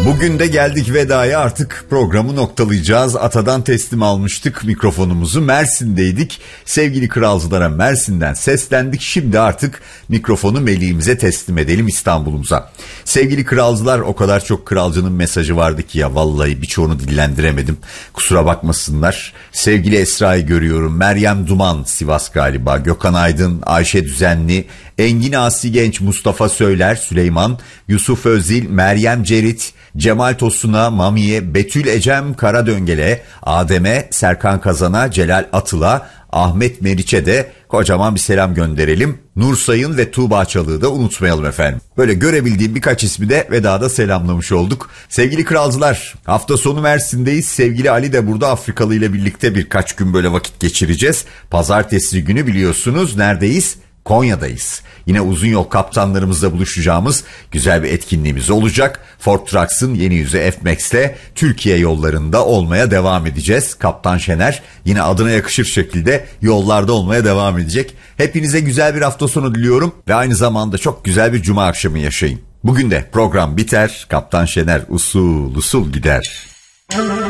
Bugün de geldik vedaya, artık programı noktalayacağız. Atadan teslim almıştık mikrofonumuzu, Mersin'deydik. Sevgili kralcılara Mersin'den seslendik. Şimdi artık mikrofonu Melih'imize teslim edelim, İstanbul'umuza. Sevgili kralcılar, o kadar çok kralcının mesajı vardı ki ya vallahi birçoğunu dillendiremedim. Kusura bakmasınlar. Sevgili Esra'yı görüyorum. Meryem Duman, Sivas galiba. Gökhan Aydın, Ayşe Düzenli, Engin Asi Genç, Mustafa Söyler, Süleyman, Yusuf Özil, Meryem Cerit, Cemal Tosun'a, Mami'ye, Betül Ecem Karadöngel'e, Adem'e, Serkan Kazan'a, Celal Atıl'a, Ahmet Meriç'e de kocaman bir selam gönderelim. Nur Sayın ve Tuğba Çalık'ı da unutmayalım efendim. Böyle görebildiğim birkaç ismi de vedada selamlamış olduk. Sevgili kralcılar, hafta sonu Mersin'deyiz. Sevgili Ali de burada, Afrikalı ile birlikte birkaç gün böyle vakit geçireceğiz. Pazartesi günü biliyorsunuz neredeyiz? Konya'dayız. Yine uzun yol kaptanlarımızla buluşacağımız güzel bir etkinliğimiz olacak. Ford Trucks'ın yeni yüzü F-Max'le Türkiye yollarında olmaya devam edeceğiz. Kaptan Şener yine adına yakışır şekilde yollarda olmaya devam edecek. Hepinize güzel bir hafta sonu diliyorum ve aynı zamanda çok güzel bir cuma akşamı yaşayın. Bugün de program biter, Kaptan Şener usul usul gider.